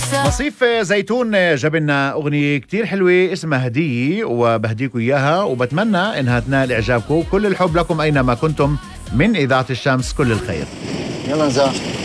مصيف زيتون جاب لنا أغنية كتير حلوة اسمها هدية، وبهديكم إياها وبتمنى إنها تنال إعجابكم. كل الحب لكم أينما كنتم من إذاعة الشمس، كل الخير. يلا نزار.